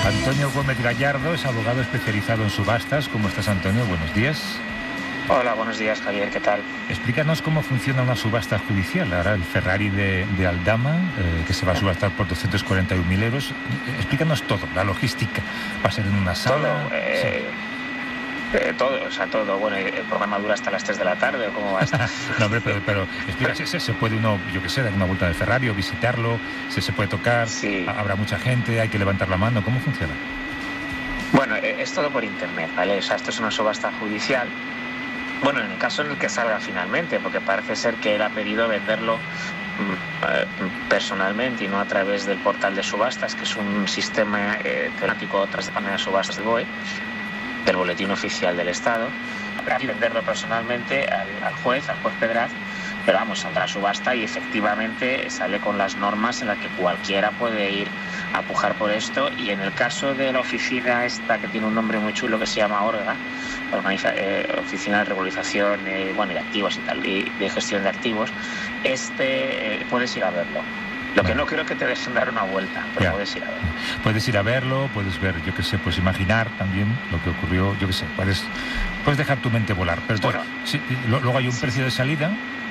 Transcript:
Antonio Gómez Gallardo es abogado especializado en subastas. ¿Cómo estás, Antonio? Buenos días. Hola, buenos días, Javier, ¿qué tal? Explícanos cómo funciona una subasta judicial. Ahora el Ferrari de Aldama, que se va a subastar por 241.000 euros. Explícanos todo, la logística. ¿Va a ser en una sala? Todo. Bueno, ¿el programa dura hasta las 3 de la tarde o cómo va a estar? No, hombre, pero explica, ¿se puede uno, yo qué sé, dar una vuelta de Ferrari o visitarlo? ¿Se puede tocar? Sí. ¿Habrá mucha gente? ¿Hay que levantar la mano? ¿Cómo funciona? Bueno, es todo por internet, ¿vale? O sea, esto es una subasta judicial. Bueno, en el caso en el que salga finalmente, porque parece ser que él ha pedido venderlo personalmente y no a través del portal de subastas, que es un sistema temático tras de panel de subastas de BOE, del Boletín Oficial del Estado, y venderlo personalmente al juez Pedraz, pero vamos, saldrá a subasta y efectivamente sale con las normas en las que cualquiera puede ir a pujar por esto. Y en el caso de la oficina esta, que tiene un nombre muy chulo que se llama ORGA, Oficina de Regularización de Activos y tal, y de Gestión de Activos, puedes ir a verlo. Lo que no creo que te dejen dar una vuelta, pero puedes ir a verlo. Puedes ir a verlo, puedes ver, yo qué sé, pues imaginar también lo que ocurrió, yo qué sé, puedes dejar tu mente volar. Pero luego hay un precio de salida.